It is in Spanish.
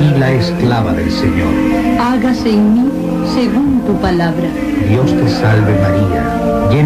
aquí la esclava del Señor. Hágase en mí según tu palabra. Dios te salve María,